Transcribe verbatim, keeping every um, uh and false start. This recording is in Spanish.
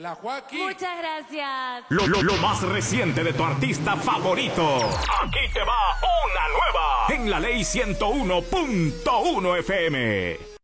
la Joaquín. Muchas gracias. Lo, lo, lo más reciente de tu artista favorito. Aquí te va una nueva. En la Ley ciento uno punto uno F M.